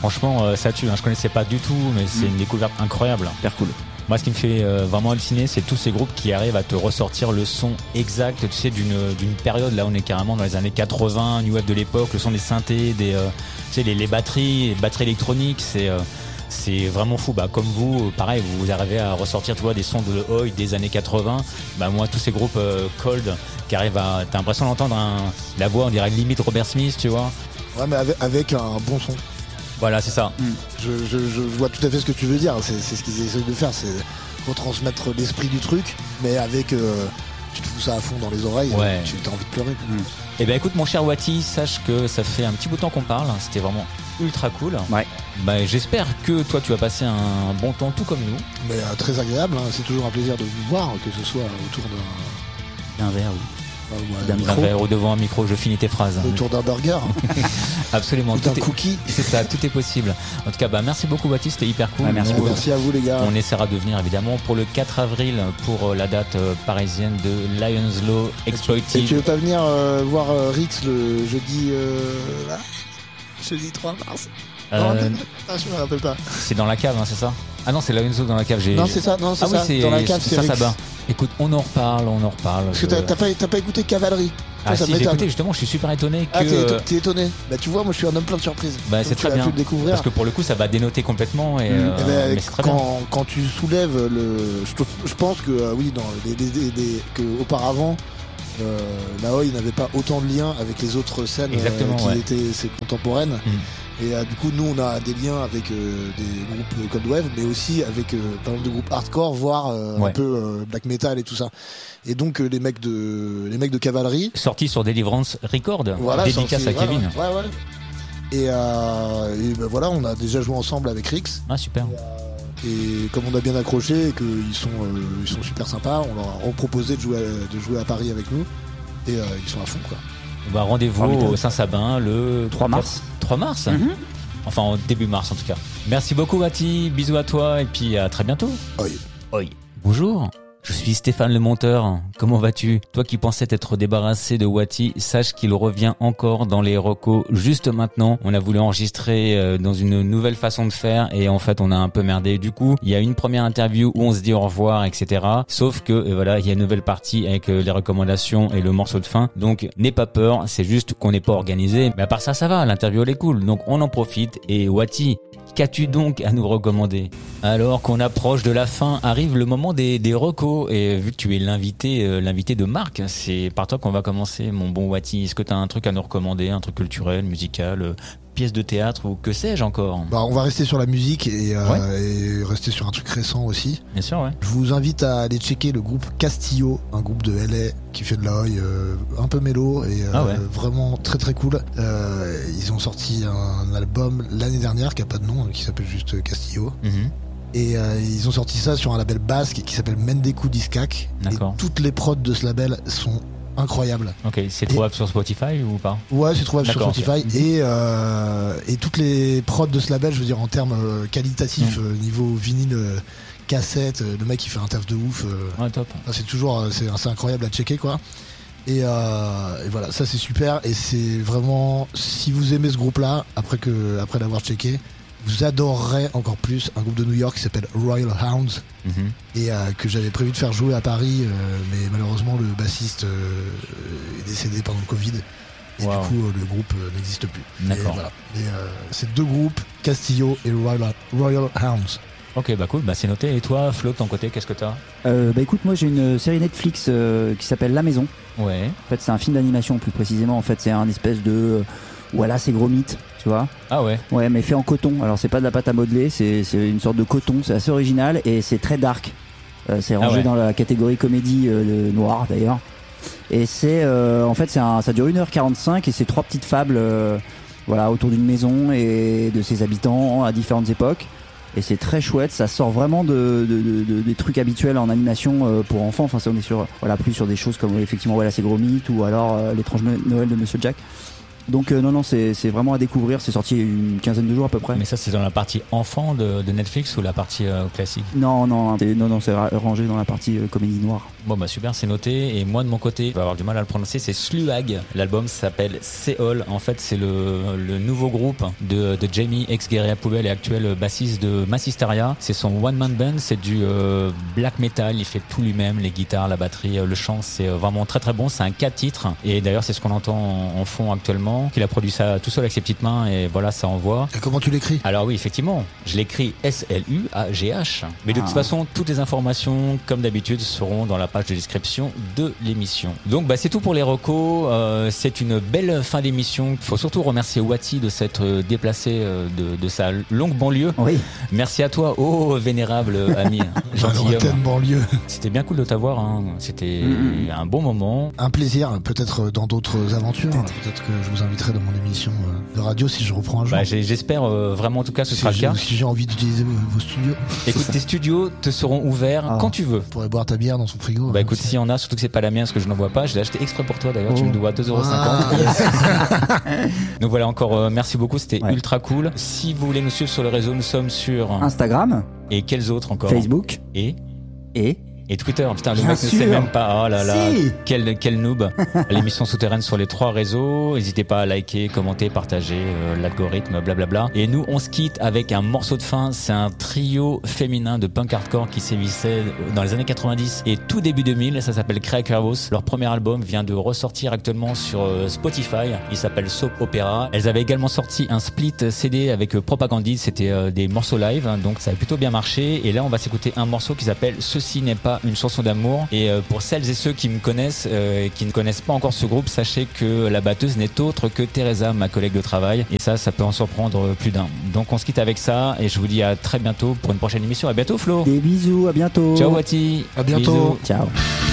Franchement, ça tue. Je connaissais pas du tout, mais c'est une découverte incroyable. Super cool. Moi, ce qui me fait vraiment halluciner, c'est tous ces groupes qui arrivent à te ressortir le son exact, tu sais, d'une période. Là, on est carrément dans les années 80, New Wave de l'époque, le son des synthés, tu sais, les batteries, les batteries électroniques, c'est vraiment fou. Comme vous, pareil, vous arrivez à ressortir, tu vois, des sons de Oi des années 80. Moi, tous ces groupes Cold qui arrivent t'as l'impression d'entendre la voix, on dirait limite Robert Smith, tu vois. Ouais, mais avec un bon son. Voilà, c'est ça. Je vois tout à fait ce que tu veux dire. C'est ce qu'ils essayent de faire, c'est retransmettre l'esprit du truc, mais avec tu te fous ça à fond dans les oreilles, ouais. Tu as envie de pleurer. Eh ben écoute mon cher Wati, sache que ça fait un petit bout de temps qu'on parle, c'était vraiment ultra cool. Ouais. J'espère que toi tu vas passer un bon temps tout comme nous. Mais très agréable, c'est toujours un plaisir de vous voir, que ce soit autour d'un verre d'un verre ou devant un micro, je finis tes phrases. Autour d'un burger. Absolument. Ou d'un cookie. C'est ça, tout est possible. En tout cas, merci beaucoup Wati, c'était hyper cool. Merci à vous les gars. On essaiera de venir évidemment pour le 4 avril pour la date parisienne de Lions Law Exploited. Et tu veux pas venir voir Rix le jeudi jeudi 3 mars je me rappelle pas. C'est dans la cave, c'est ça? Ah non, c'est Lions Law dans la cave. Non, c'est ça, non, c'est ça. Oui, dans la cave, c'est ça bat. Écoute, on en reparle. Parce que t'as pas écouté Cavalerie. Si, j'ai écouté, justement, je suis super étonné que... Ah, t'es étonné. Tu vois, moi je suis un homme plein de surprises. C'est très bien. Parce que pour le coup, ça va dénoter complètement. Mais c'est très bien. Quand tu soulèves je pense que, oui, auparavant, la Oi n'avait pas autant de liens avec les autres scènes qui étaient ses contemporaines. Et du coup, nous, on a des liens avec des groupes Cold Wave, mais aussi avec pas mal de groupes hardcore, voire un peu black metal et tout ça. Et donc, les mecs de Cavalerie. Sortis sur Deliverance Record. Voilà, dédicace à Kevin. Ouais. Et voilà, on a déjà joué ensemble avec Rix. Ah, super. Et comme on a bien accroché et qu'ils sont super sympas, on leur a proposé de jouer à Paris avec nous. Et ils sont à fond, quoi. Rendez-vous au Saint-Sabin le 3 mars. 3 mars Enfin, en début mars en tout cas. Merci beaucoup Wati, bisous à toi et puis à très bientôt. Oi. Bonjour. Je suis Stéphane le monteur, comment vas-tu? Toi qui pensais t'être débarrassé de Wati, sache qu'il revient encore dans les recos juste maintenant. On a voulu enregistrer dans une nouvelle façon de faire et en fait on a un peu merdé. Du coup, il y a une première interview où on se dit au revoir, etc. Sauf que voilà, il y a une nouvelle partie avec les recommandations et le morceau de fin. Donc n'aie pas peur, c'est juste qu'on n'est pas organisé. Mais à part ça va, l'interview elle est cool. Donc on en profite et Wati, qu'as-tu donc à nous recommander? Alors qu'on approche de la fin, arrive le moment des recos. Et vu que tu es l'invité de Marc, c'est par toi qu'on va commencer, mon bon Wati. Est-ce que tu as un truc à nous recommander, un truc culturel, musical, pièce de théâtre ou que sais-je encore? On va rester sur la musique et rester sur un truc récent aussi. Bien sûr, ouais. Je vous invite à aller checker le groupe Castillo, un groupe de LA qui fait de la Oi un peu mélo et vraiment très très cool. Ils ont sorti un album l'année dernière qui a pas de nom, qui s'appelle juste Castillo. Et ils ont sorti ça sur un label basque qui s'appelle Mendeku Discak. D'accord. Et toutes les prods de ce label sont incroyables. Ok, c'est trouvable sur Spotify ou pas? Ouais, c'est trouvable sur Spotify. Et toutes les prods de ce label, je veux dire en termes qualitatifs, niveau vinyle, cassette, le mec il fait un taf de ouf. Top. C'est toujours c'est incroyable à checker quoi. Et voilà, ça c'est super. Et c'est vraiment, si vous aimez ce groupe-là, après l'avoir checké, vous adorerez encore plus un groupe de New York qui s'appelle Royal Hounds et que j'avais prévu de faire jouer à Paris, mais malheureusement le bassiste est décédé pendant le Covid et du coup le groupe n'existe plus. D'accord. Et voilà. C'est deux groupes, Castillo et Royal Hounds. Ok, cool, c'est noté. Et toi, Flo, de ton côté, qu'est-ce que t'as? Écoute, moi j'ai une série Netflix qui s'appelle La Maison. Ouais. En fait, c'est un film d'animation plus précisément. En fait, c'est un espèce de c'est gros mythe, tu vois. Ah ouais. Ouais, mais fait en coton. Alors c'est pas de la pâte à modeler, c'est une sorte de coton. C'est assez original et c'est très dark. C'est rangé dans la catégorie comédie noire d'ailleurs. Et c'est en fait ça dure 1h45 et c'est 3 petites fables autour d'une maison et de ses habitants à différentes époques. Et c'est très chouette, ça sort vraiment des trucs habituels en animation pour enfants. Enfin, on est plus sur des choses comme effectivement c'est gros mythe ou alors l'étrange Noël de Monsieur Jack. Donc non, c'est vraiment à découvrir. C'est sorti il y a une quinzaine de jours à peu près. Mais ça, c'est dans la partie enfant de Netflix ou la partie classique? Non, c'est rangé dans la partie comédie noire. Bon bah super, c'est noté. Et moi de mon côté, je vais avoir du mal à le prononcer, c'est Sluag. L'album s'appelle Seol. En fait, c'est le nouveau groupe de Jamie, ex-Guerilla Poubelle et actuel bassiste de Massisteria. C'est son one-man band, c'est du black metal. Il fait tout lui-même, les guitares, la batterie, le chant. C'est vraiment très très bon. C'est un 4 titres. Et d'ailleurs, c'est ce qu'on entend en fond actuellement. Il a produit ça tout seul avec ses petites mains et voilà, ça envoie. Et comment tu l'écris? Alors oui, effectivement, je l'écris S-L-U-A-G-H. Mais de toute façon, toutes les informations, comme d'habitude, seront dans la page de description de l'émission. Donc c'est tout pour les recos. C'est une belle fin d'émission. Il faut surtout remercier Wati de s'être déplacé de sa longue banlieue. Oui. Merci à toi, vénérable ami. Gentilhomme banlieue. C'était bien cool de t'avoir. Hein. C'était un bon moment. Un plaisir, peut-être dans d'autres aventures. Peut-être que je vous inviterai dans mon émission de radio si je reprends un jour. J'espère vraiment, en tout cas, ce sera le cas. Si j'ai envie d'utiliser vos studios. Écoute, tes studios te seront ouverts quand tu veux. Tu pourrais boire ta bière dans son frigo. Écoute, s'il y en a, surtout que c'est pas la mienne parce que je n'en vois pas, je l'ai acheté exprès pour toi d'ailleurs, tu me dois 2,50€. Donc voilà, encore merci beaucoup, c'était ultra cool. Si vous voulez nous suivre sur le réseau, nous sommes sur Instagram. Et quels autres encore? Facebook. Et Twitter, putain, le Bien mec ne sûr. sait même pas. Oh là là, Si. quel noob. L'émission souterraine sur les 3 réseaux. N'hésitez pas à liker, commenter, partager, l'algorithme, blablabla. Et nous, on se quitte avec un morceau de fin. C'est un trio féminin de punk hardcore qui sévissait dans les années 90 et tout début 2000. Ça s'appelle Crackhouse. Leur premier album vient de ressortir actuellement sur Spotify. Il s'appelle Soap Opera. Elles avaient également sorti un split CD avec Propagandist. C'était des morceaux live, donc ça a plutôt bien marché. Et là, on va s'écouter un morceau qui s'appelle Ceci n'est pas une chanson d'amour. Et pour celles et ceux qui me connaissent et qui ne connaissent pas encore ce groupe, sachez que la batteuse n'est autre que Teresa, ma collègue de travail. Et ça peut en surprendre plus d'un. Donc on se quitte avec ça et je vous dis à très bientôt pour une prochaine émission. À bientôt Flo. Des bisous, à bientôt. Ciao Wati. À bientôt. Bisous. Ciao.